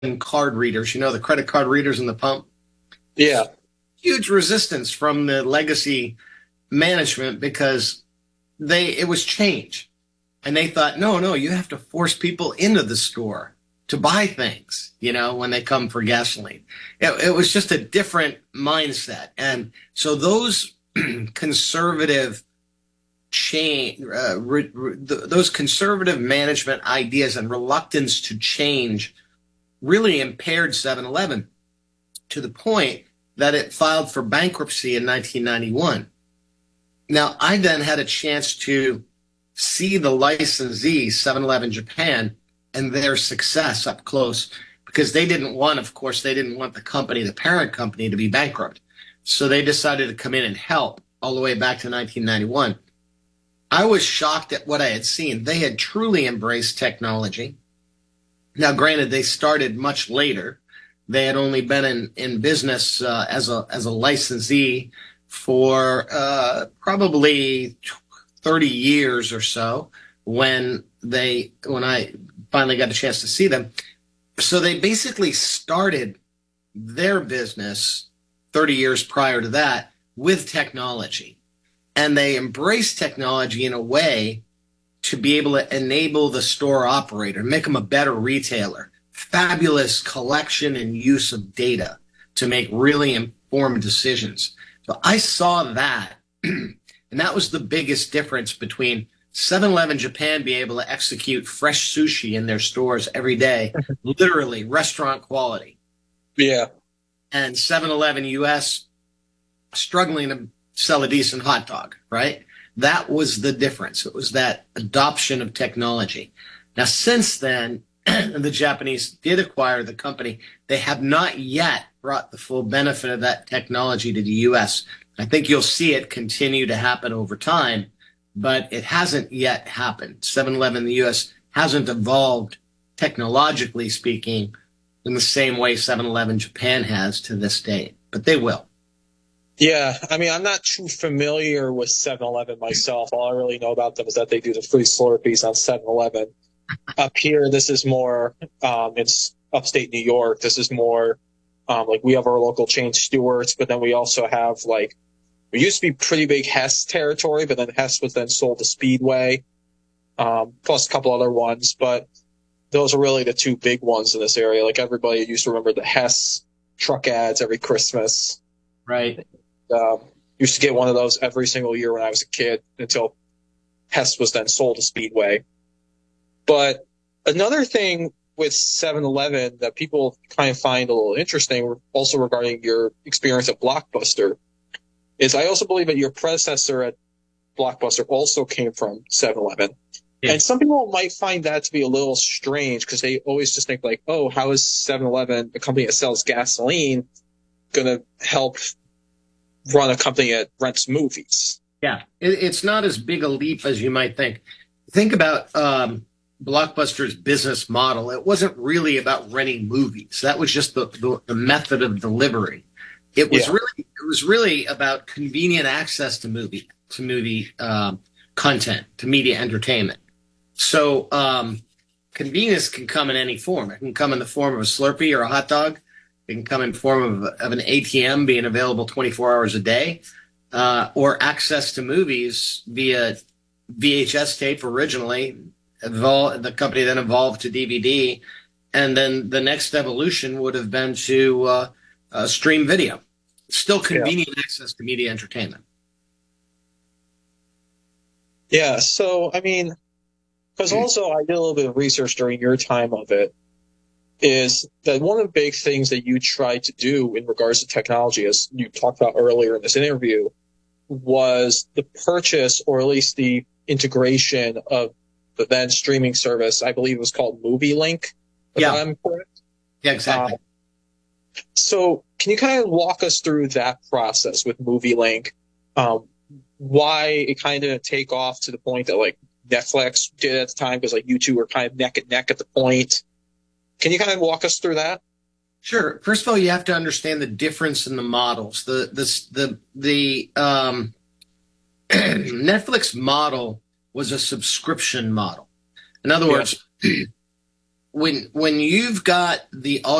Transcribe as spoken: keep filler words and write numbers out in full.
card readers, you know, the credit card readers in the pump. Yeah. Huge resistance from the legacy management because they it was change. And they thought, no, no, you have to force people into the store to buy things, you know, when they come for gasoline. It, it was just a different mindset. And so those conservative change, uh, re, re, th- those conservative management ideas and reluctance to change really impaired seven eleven to the point that it filed for bankruptcy in nineteen ninety-one. Now, I then had a chance to see the licensee, seven eleven Japan, and their success up close, because they didn't want, of course, they didn't want the company, the parent company, to be bankrupt. So they decided to come in and help all the way back to nineteen ninety-one. I was shocked at what I had seen. They had truly embraced technology. Now, granted, they started much later. They had only been in, in business uh, as a as a licensee for uh, probably thirty years or so when they when I finally got a chance to see them. So they basically started their business thirty years prior to that with technology. And they embraced technology in a way to be able to enable the store operator, make them a better retailer. Fabulous collection and use of data to make really informed decisions. So I saw that, and that was the biggest difference between seven eleven Japan being able to execute fresh sushi in their stores every day, literally restaurant quality. Yeah. And seven eleven U S struggling to sell a decent hot dog, right? That was the difference. It was that adoption of technology. Now, since then, the Japanese did acquire the company. They have not yet brought the full benefit of that technology to the U S. I think you'll see it continue to happen over time, but it hasn't yet happened. seven eleven in the U S hasn't evolved, technologically speaking, in the same way seven eleven Japan has to this day, but they will. Yeah, I mean, I'm not too familiar with seven eleven myself. All I really know about them is that they do the free Slurpees on seven eleven. Up here, this is more, um, it's upstate New York. This is more um, like we have our local chain Stewart's, but then we also have like, we used to be pretty big Hess territory, but then Hess was then sold to Speedway, um, plus a couple other ones. But those are really the two big ones in this area. Like everybody used to remember the Hess truck ads every Christmas. Right. Um, used to get one of those every single year when I was a kid until Hess was then sold to Speedway. But another thing with seven eleven that people kind of find a little interesting, also regarding your experience at Blockbuster, is I also believe that your predecessor at Blockbuster also came from seven eleven. Yeah. And some people might find that to be a little strange because they always just think like, oh, how is seven eleven, a company that sells gasoline, going to help run a company that rents movies? Yeah, it, it's not as big a leap as you might think. Think about um, Blockbuster's business model. It wasn't really about renting movies. That was just the, the, the method of delivery. It was yeah. really it was really about convenient access to movie to movie um, content, to media entertainment. So um, convenience can come in any form. It can come in the form of a Slurpee or a hot dog. It can come in the form of, of an A T M being available twenty-four hours a day, uh, or access to movies via V H S tape originally. Evol- the company then evolved to D V D, and then the next evolution would have been to uh, uh, stream video. Still convenient yeah. access to media entertainment. Yeah, so, I mean, because also I did a little bit of research during your time of it, is that one of the big things that you tried to do in regards to technology, as you talked about earlier in this interview, was the purchase, or at least the integration of the then streaming service. I believe it was called MovieLink. Yeah. I'm correct? Yeah, exactly. Uh, so can you kind of walk us through that process with MovieLink? Um, why it kind of didn't take off to the point that like Netflix did at the time, because like you two were kind of neck and neck at the point. Can you kind of walk us through that? Sure. First of all, you have to understand the difference in the models. The the the the um, Netflix model was a subscription model. In other yeah. words, when when you've got the all